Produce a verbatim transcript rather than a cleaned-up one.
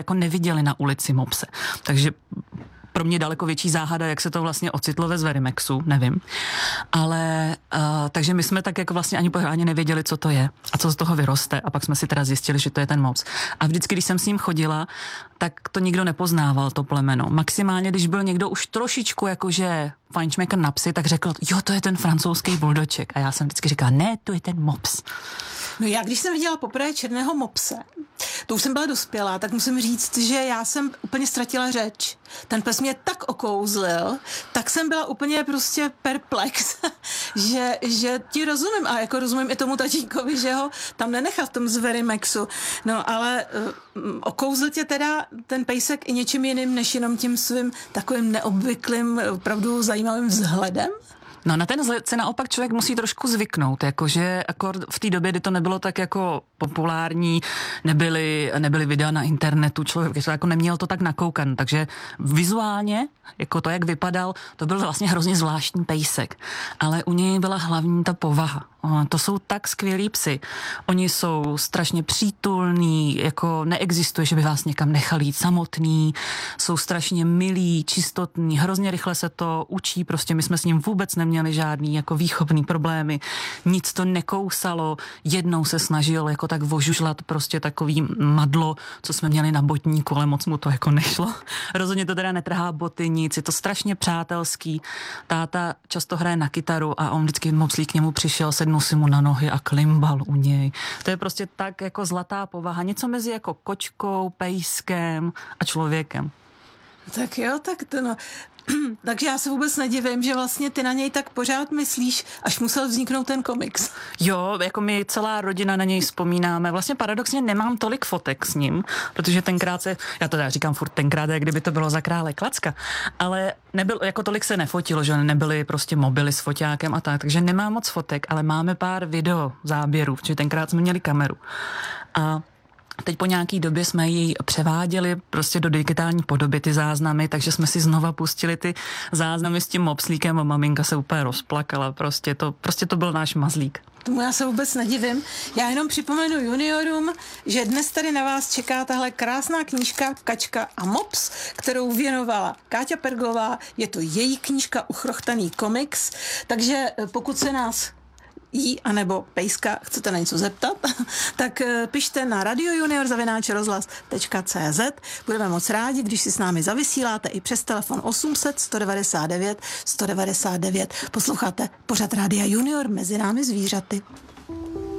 jako neviděli na ulici mopse. Takže pro mě daleko větší záhada, jak se to vlastně ocitlo ve Zverimexu, nevím. Ale, uh, takže my jsme tak jako vlastně ani pořádně nevěděli, co to je a co z toho vyroste. A pak jsme si teda zjistili, že to je ten mops. A vždycky, když jsem s ním chodila, tak to nikdo nepoznával, to plemeno. Maximálně, když byl někdo už trošičku jakože fajnšmekr na psy, tak řekl, jo, to je ten francouzský buldoček. A já jsem vždycky říkala, ne, to je ten mops. No já, když jsem viděla poprvé černého mopse, to už jsem byla dospělá, tak musím říct, že já jsem úplně ztratila řeč. Ten pes mě tak okouzlil, tak jsem byla úplně prostě perplex, že, že ti rozumím a jako rozumím i tomu tatínkovi, že ho tam nenechal v tom Zverimexu. No ale uh, okouzl tě teda ten pejsek i něčím jiným, než jenom tím svým takovým neobvyklým, opravdu zajímavým vzhledem? No na ten vzhled se naopak člověk musí trošku zvyknout, jakože akord v té době, kdy to nebylo tak jako populární, nebyly, nebyly videa na internetu, člověk to jako neměl to tak nakoukan, takže vizuálně, jako to, jak vypadal, to byl vlastně hrozně zvláštní pejsek, ale u něj byla hlavní ta povaha. To jsou tak skvělí psi. Oni jsou strašně přítulní, jako neexistuje, že by vás někam nechali jít samotný, jsou strašně milí, čistotní, hrozně rychle se to učí, prostě my jsme s ním vůbec neměli žádný jako výchovný problémy, nic to nekousalo, jednou se snažil jako tak vožužlat prostě takový madlo, co jsme měli na botníku, ale moc mu to jako nešlo. Rozhodně to teda netrhá boty, nic, je to strašně přátelský. Táta často hraje na kytaru a on vždycky mopslík k němu přišel, sednul si mu na nohy a klimbal u něj. To je prostě tak jako zlatá povaha, něco mezi jako kočkou, pejskem a člověkem. Tak jo, tak to no. Takže já se vůbec nedivím, že vlastně ty na něj tak pořád myslíš, až musel vzniknout ten komiks. Jo, jako my celá rodina na něj vzpomínáme. Vlastně paradoxně nemám tolik fotek s ním, protože tenkrát se, já to teda říkám furt tenkrát, jak kdyby to bylo za krále Klacka, ale nebyl, jako tolik se nefotilo, že nebyly prostě mobily s foťákem a tak, takže nemám moc fotek, ale máme pár video záběrů, protože tenkrát jsme měli kameru. A teď po nějaký době jsme ji převáděli prostě do digitální podoby ty záznamy, takže jsme si znova pustili ty záznamy s tím mopslíkem a maminka se úplně rozplakala. Prostě to, prostě to byl náš mazlík. Tomu já se vůbec nedivím. Já jenom připomenu juniorům, že dnes tady na vás čeká tahle krásná knížka Kačka a mops, kterou věnovala Káťa Perglová. Je to její knížka Uchrochtaný komiks, takže pokud se nás jí anebo pejska chcete na něco zeptat, tak pište na radiojunior zavináč rozhlas tečka cé zet. Budeme moc rádi, když si s námi zavysíláte i přes telefon osm set sto devadesát devět sto devadesát devět. Posloucháte pořad Rádia Junior mezi námi zvířaty.